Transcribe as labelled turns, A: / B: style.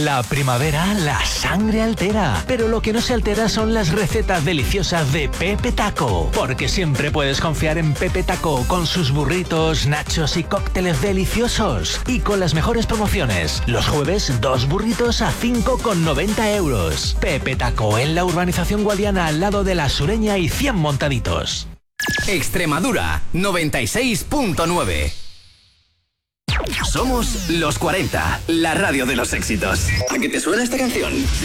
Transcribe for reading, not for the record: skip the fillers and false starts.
A: La primavera, la sangre altera, pero lo que no se altera son las recetas deliciosas de Pepe Taco, porque siempre puedes confiar en Pepe Taco con sus burritos, nachos y cócteles deliciosos. Y con las mejores promociones, los jueves 2 burritos a 5,90 euros. Pepe Taco, en la urbanización Guadiana, al lado de La Sureña y 100 montaditos.
B: Extremadura 96.9. Somos los 40, la radio de los éxitos. ¿A qué te suena esta canción?